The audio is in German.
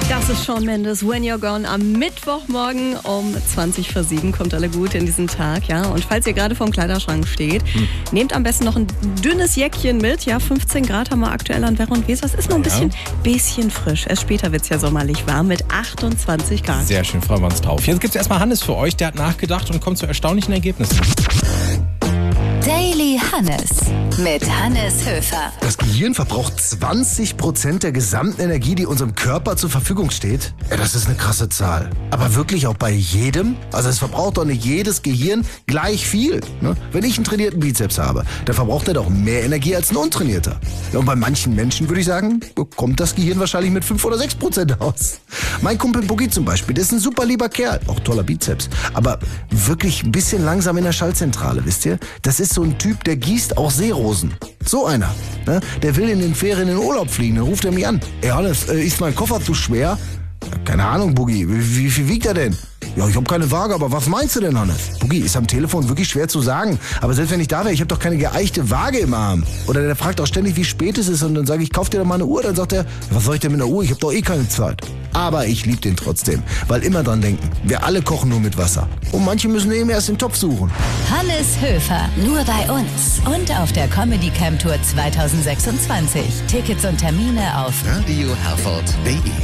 Das ist Shawn Mendes, When You're Gone. Am Mittwochmorgen um 7:20 kommt alle gut in diesen Tag. Ja? Und falls ihr gerade vorm Kleiderschrank steht, nehmt am besten noch ein dünnes Jäckchen mit. Ja, 15 Grad haben wir aktuell an Werra und Weser. Es ist noch ein bisschen frisch. Erst später wird es ja sommerlich warm mit 28 Grad. Sehr schön, freuen wir uns drauf. Jetzt gibt es erstmal Hannes für euch. Der hat nachgedacht und kommt zu erstaunlichen Ergebnissen. Daily Hannes mit Hannes Höfer. Das Gehirn verbraucht 20% der gesamten Energie, die unserem Körper zur Verfügung steht. Ja, das ist eine krasse Zahl. Aber wirklich auch bei jedem? Also es verbraucht doch nicht jedes Gehirn gleich viel. Ne? Wenn ich einen trainierten Bizeps habe, dann verbraucht er doch mehr Energie als ein untrainierter. Ja, und bei manchen Menschen würde ich sagen, kommt das Gehirn wahrscheinlich mit 5 oder 6% aus. Mein Kumpel Boogie zum Beispiel, der ist ein super lieber Kerl. Auch toller Bizeps. Aber wirklich ein bisschen langsam in der Schaltzentrale, wisst ihr? Das ist so ein Typ, der gießt auch Seerosen. So einer. Ne? Der will in den Ferien in den Urlaub fliegen. Dann ruft er mich an. Ey Hannes, ist mein Koffer zu schwer? Ja, keine Ahnung, Boogie. Wie viel wiegt er denn? Ja, ich habe keine Waage, aber was meinst du denn, Hannes? Boogie, ist am Telefon wirklich schwer zu sagen. Aber selbst wenn ich da wäre, ich habe doch keine geeichte Waage im Arm. Oder der fragt auch ständig, wie spät es ist. Und dann sage ich, kauf dir doch mal eine Uhr. Dann sagt er, was soll ich denn mit einer Uhr? Ich habe doch eh keine Zeit. Aber ich liebe den trotzdem. Weil immer dran denken, wir alle kochen nur mit Wasser. Und manche müssen eben erst den Topf suchen. Hannes Höfer, nur bei uns. Und auf der Comedy Camp Tour 2026. Tickets und Termine auf radioherford.de